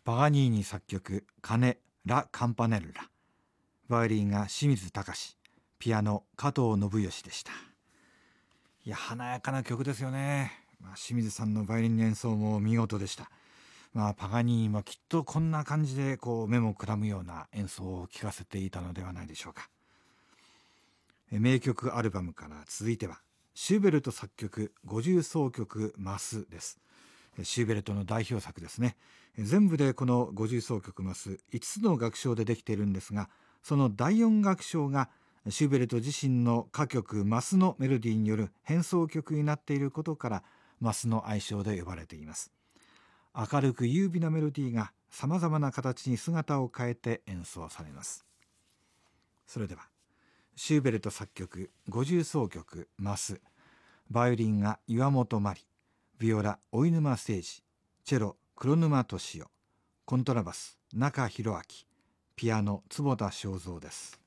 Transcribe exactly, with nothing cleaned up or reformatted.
パガニーニ作曲鐘ラ・カンパネルラ、バイオリンが清水隆、ピアノ加藤信義でした。いや、華やかな曲ですよね。まあ、清水さんのバイオリン演奏も見事でした。まあ、パガニーニもきっとこんな感じでこう目もくらむような演奏を聴かせていたのではないでしょうか。名曲アルバムから続いてはシューベルト作曲五重奏曲マスです。シューベルトの代表作ですね。全部でこの五重奏曲マスいつつの楽章でできているんですが、そのだいよん楽章がシューベルト自身の歌曲マスのメロディーによる変奏曲になっていることからマスの愛称で呼ばれています。明るく優美なメロディーがさまざまな形に姿を変えて演奏されます。それではシューベルト作曲五重奏曲マス、バイオリンが岩本真理、ビオラ老沼誠司、チェロ黒沼俊夫、コントラバス中弘明、ピアノ坪田正蔵です。